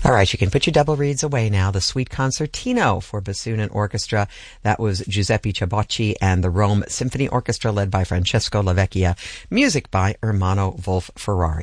All right, you can put your double reeds away now. The Suite Concertino for bassoon and orchestra. That was Giuseppe Ciabocci and the Rome Symphony Orchestra led by Francesco Lavecchia. Music by Ermanno Wolf-Ferrari.